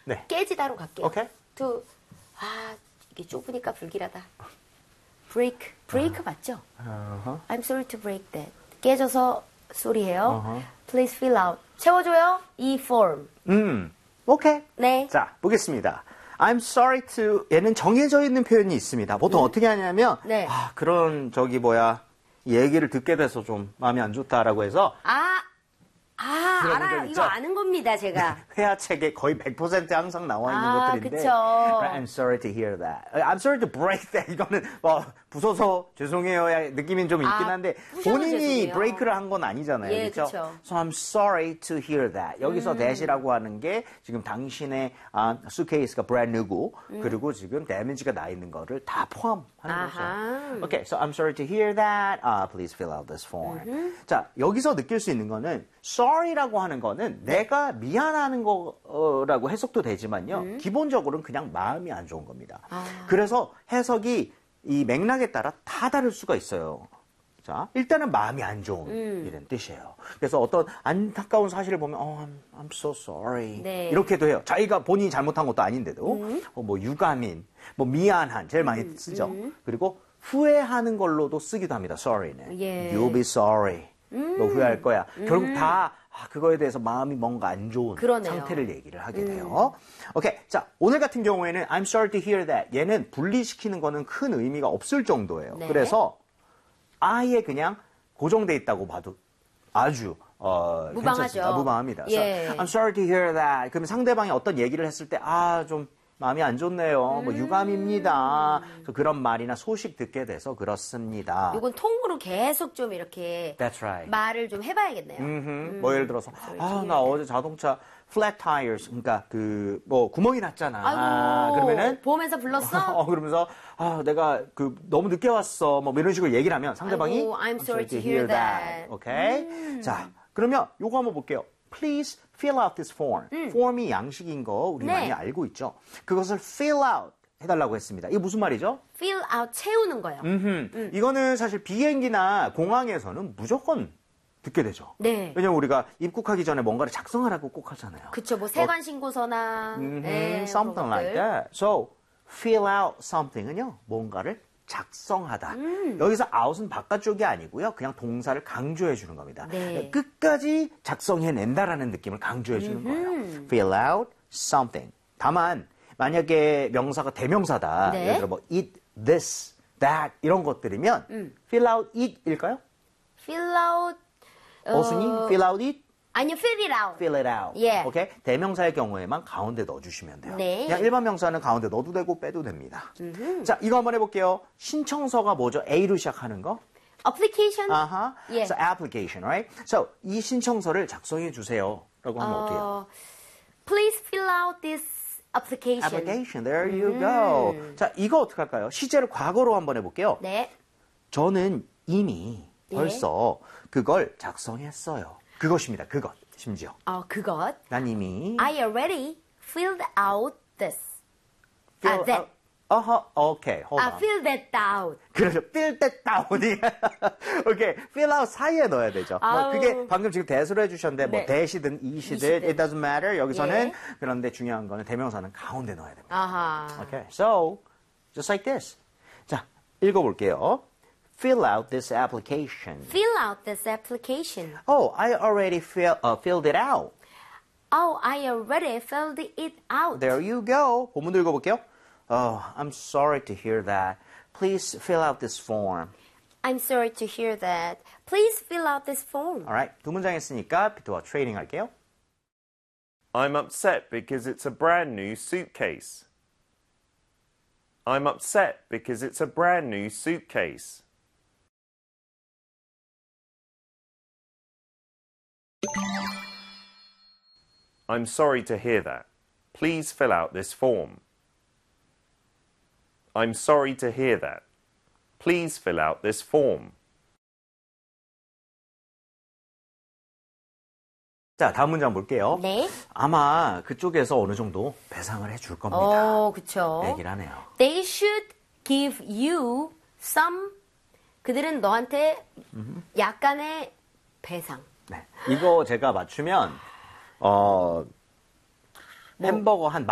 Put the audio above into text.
네. 깨지다로 갈게요. 오케이. to, 이게 좁으니까 불길하다. break 맞죠? I'm sorry to break that. 깨져서 소리해요. Please fill out. 채워줘요. 이 form. 오케이. 네. 자, 보겠습니다. I'm sorry to 얘는 정해져 있는 표현이 있습니다. 보통 어떻게 하냐면 네. 그런 얘기를 듣게 돼서 좀 마음이 안 좋다라고 해서 알아요. 이거 아는 겁니다, 제가. 회화책에 거의 100% 항상 나와 있는 것들인데 그쵸. I'm sorry to hear that. I'm sorry to break that. 이거는 부서서 죄송해요의 느낌이 좀 있긴 한데 본인이 죄송해요. 브레이크를 한 건 아니잖아요. 예, 그렇죠? 그쵸. So I'm sorry to hear that. 여기서 that이라고 하는 게 지금 당신의 suitcase가 brand new고 그리고 지금 damage가 나 있는 거를 다 포함하는 거죠. Okay, so I'm sorry to hear that. Please fill out this form. 자, 여기서 느낄 수 있는 거는 sorry라고 하는 거는 내가 미안하는 거라고 해석도 되지만요. 기본적으로는 그냥 마음이 안 좋은 겁니다. 그래서 해석이 이 맥락에 따라 다 다를 수가 있어요. 자, 일단은 마음이 안 좋은 이런 뜻이에요. 그래서 어떤 안타까운 사실을 보면 I'm so sorry. 네. 이렇게도 해요. 자기가 본인이 잘못한 것도 아닌데도 유감인, 미안한 제일 많이 쓰죠. 그리고 후회하는 걸로도 쓰기도 합니다. sorry는. 예. You'll be sorry. 너 후회할 거야. 결국 다 그거에 대해서 마음이 뭔가 안 좋은 그러네요. 상태를 얘기를 하게 돼요. 오케이. 자, 오늘 같은 경우에는 I'm sorry to hear that. 얘는 분리시키는 거는 큰 의미가 없을 정도예요. 네. 그래서 아예 그냥 고정돼 있다고 봐도 아주 무방하죠. 괜찮습니다. 무방합니다. 예. So, I'm sorry to hear that. 그러면 상대방이 어떤 얘기를 했을 때 좀 마음이 안 좋네요. 유감입니다. 그래서 그런 말이나 소식 듣게 돼서 그렇습니다. 이건 통으로 계속 좀 이렇게 That's right. 말을 좀 해봐야겠네요. 뭐 예를 들어서 나 어제 자동차 flat tires 그러니까 구멍이 났잖아. 아이고, 그러면은 보험회사 불렀어? 그러면서 내가 너무 늦게 왔어. 이런 식으로 얘기를 하면 상대방이 아이고, I'm sorry to hear that. 오케이. 자, 그러면 요거 한번 볼게요. Please fill out this form. 폼이 양식인 거 우리 네. 많이 알고 있죠. 그것을 fill out 해달라고 했습니다. 이게 무슨 말이죠? fill out 채우는 거요. 이거는 사실 비행기나 공항에서는 무조건 듣게 되죠. 네. 왜냐면 우리가 입국하기 전에 뭔가를 작성하라고 꼭 하잖아요. 그쵸, 세관 신고서나 something like that. So, fill out something은요, 뭔가를 작성하다. 여기서 out은 바깥쪽이 아니고요, 그냥 동사를 강조해 주는 겁니다. 네. 끝까지 작성해낸다라는 느낌을 강조해 주는 거예요. Fill out something. 다만 만약에 명사가 대명사다. 네. 예를 들어 it, this, that 이런 것들이면 fill out it일까요? fill out 어순이 fill out it? 아니요, fill it out. fill it out. 예. 오케이? 대명사의 경우에만 가운데 넣어주시면 돼요. 네. 그냥 일반 명사는 가운데 넣어도 되고 빼도 됩니다. 자, 이거 한번 해볼게요. 신청서가 뭐죠? A로 시작하는 거? application. 예. So application, right? So 이 신청서를 작성해 주세요. 라고 하면 어떻게 해요? Please fill out this application. Application. There you go. 자, 이거 어떻게 할까요? 시제를 과거로 한번 해볼게요. 네. 저는 이미 벌써 그걸 작성했어요. 그것입니다. 그것. 심지어. 그것. 난 이미 I already filled out this. fill that. out. 오케이. hold on. fill that out. 그렇죠. fill that down이. 오케이. fill out 사이에 넣어야 되죠. 그게 방금 지금 대수로 해주셨는데, 네. that이든 it이든 it doesn't matter. 여기서는 예. 그런데 중요한 거는 대명사는 가운데 넣어야 됩니다. 아하. 오케이. So, just like this. 자, 읽어볼게요. Fill out this application. Fill out this application. Oh, I already filled it out. Oh, I already filled it out. There you go. 본문도 읽어볼게요. Oh, I'm sorry to hear that. Please fill out this form. I'm sorry to hear that. Please fill out this form. Alright, 두 문장 했으니까 비트와 트레이닝 할게요. I'm upset because it's a brand new suitcase. I'm upset because it's a brand new suitcase. I'm sorry to hear that. Please fill out this form. I'm sorry to hear that. Please fill out this form. 자, 다음 문장 볼게요. 네. 아마 그쪽에서 어느 정도 배상을 해줄 겁니다. 그쵸. 얘기를 하네요. They should give you some. 그들은 너한테 약간의 배상. 네. 이거 제가 맞추면 햄버거 한